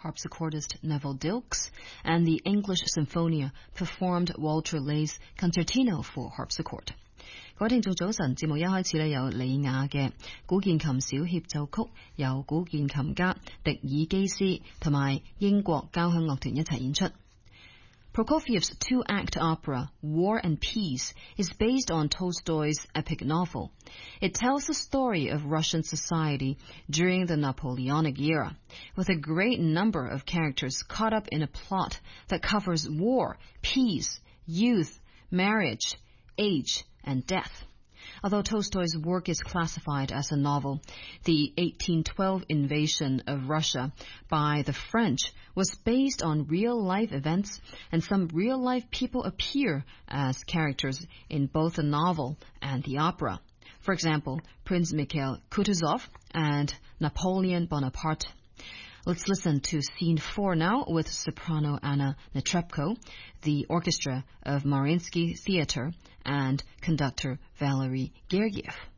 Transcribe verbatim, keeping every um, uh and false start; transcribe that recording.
harpsichordist Neville Dilks, and the English Symphonia performed Walter Lay's Concertino for harpsichord. 各位聽眾早晨，節目一開始呢，有李雅嘅古鍵琴小協奏曲，由古鍵琴家迪爾基斯同埋英國交響樂團一齊演出。Prokofiev's two-act opera, War and Peace, is based on Tolstoy's epic novel. It tells the story of Russian society during the Napoleonic era, with a great number of characters caught up in a plot that covers war, peace, youth, marriage, age, and death. Although Tolstoy's work is classified as a novel, the eighteen twelve invasion of Russia by the French was based on real-life events, and some real-life people appear as characters in both the novel and the opera. For example, Prince Mikhail Kutuzov and Napoleon Bonaparte. Let's listen to Scene four now with soprano Anna Netrebko, the orchestra of Mariinsky Theater, and conductor Valery Gergiev.